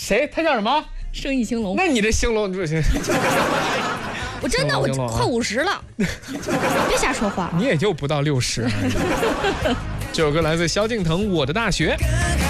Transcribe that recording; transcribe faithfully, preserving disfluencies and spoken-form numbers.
谁？他叫什么？ 生意兴隆。 那你这兴隆，不是？ 我真的，我快五十了，别瞎说话。 你也就不到六十。这首歌来自萧敬腾，《我的大学》。